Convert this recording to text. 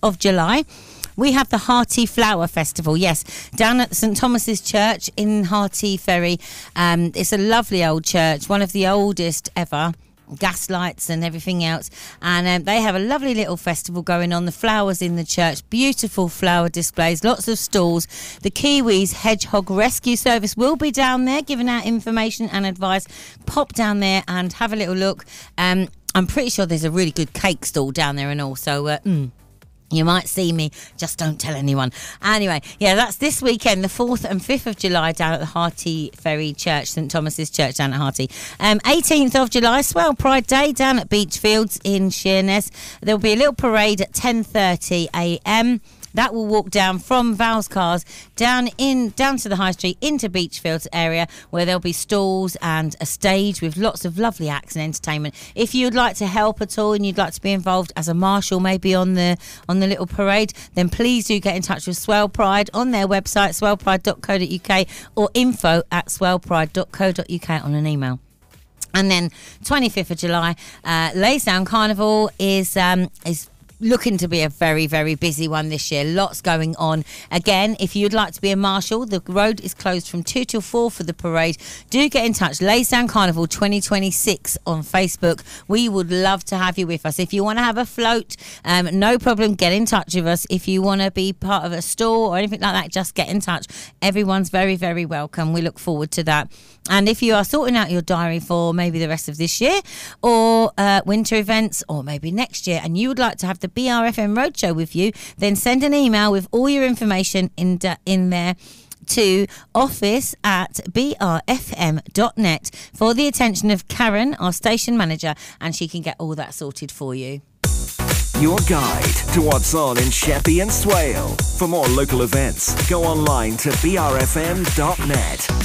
of July, we have the Hearty Flower Festival, yes, down at St Thomas's Church in Hearty Ferry. It's a lovely old church, one of the oldest ever. Gas lights and everything else, and they have a lovely little festival going on. The flowers in the church, beautiful flower displays, lots of stalls. The Kiwis Hedgehog Rescue Service will be down there giving out information and advice. Pop down there and have a little look. I'm pretty sure there's a really good cake stall down there and all, so you might see me, just don't tell anyone. Anyway, yeah, that's this weekend, the 4th and 5th of July, down at the Hearty Ferry Church, St Thomas's Church down at Hearty. 18th of July, Swell Pride Day, down at Beachfields in Sheerness. There'll be a little parade at 10:30 a.m. That will walk down from Val's Cars down to the High Street into Beachfields area, where there'll be stalls and a stage with lots of lovely acts and entertainment. If you'd like to help at all and you'd like to be involved as a marshal, maybe on the little parade, then please do get in touch with Swell Pride on their website, swellpride.co.uk, or info@swellpride.co.uk on an email. And then 25th of July, Laysdown Carnival is looking to be a very, very busy one this year. Lots going on. Again, if you'd like to be a marshal, the road is closed from 2 till 4 for the parade. Do get in touch. Laysdown Carnival 2026 on Facebook. We would love to have you with us. If you want to have a float, no problem, get in touch with us. If you want to be part of a stall or anything like that, just get in touch. Everyone's very, very welcome. We look forward to that. And if you are sorting out your diary for maybe the rest of this year or winter events or maybe next year, and you would like to have the BRFM Roadshow with you, then send an email with all your information in there to office@brfm.net for the attention of Karen, our station manager, and she can get all that sorted for you. Your guide to what's on in Sheppey and Swale. For more local events, go online to brfm.net.